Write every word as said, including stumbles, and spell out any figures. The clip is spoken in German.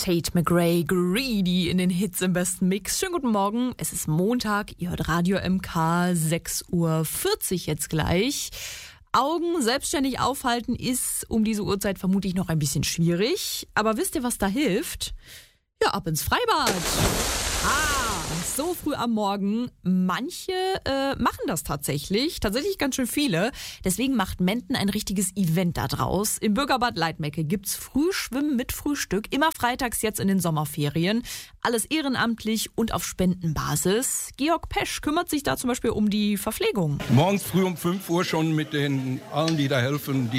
Tate McRae, Greedy in den Hits im besten Mix. Schönen guten Morgen, es ist Montag, ihr hört Radio M K, sechs Uhr vierzig jetzt gleich. Augen selbstständig aufhalten ist um diese Uhrzeit vermutlich noch ein bisschen schwierig. Aber wisst ihr, was da hilft? Ja, ab ins Freibad. Ah, so früh am Morgen. Manche äh, machen das tatsächlich. Tatsächlich ganz schön viele. Deswegen macht Menden ein richtiges Event da draus. Im Bürgerbad Leitmecke gibt's Frühschwimmen mit Frühstück. Immer freitags jetzt in den Sommerferien. Alles ehrenamtlich und auf Spendenbasis. Georg Pesch kümmert sich da zum Beispiel um die Verpflegung. Morgens früh um fünf Uhr schon mit den allen, die da helfen, die